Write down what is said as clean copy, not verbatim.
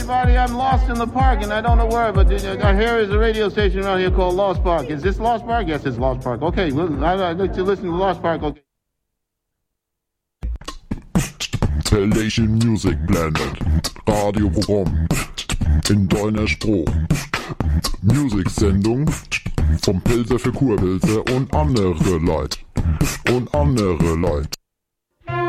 everybody. I'm lost in the park, and I don't know where, but I hear there's a radio station around here called Lost Park. Is this Lost Park? Yes, it's Lost Park. Okay, well, I'd like to listen to Lost Park. Okay. Pelation Music Planet, Radioprogramm in deiner Spruch. Musiksendung vom Pilze für Kurpilze und andere Leute.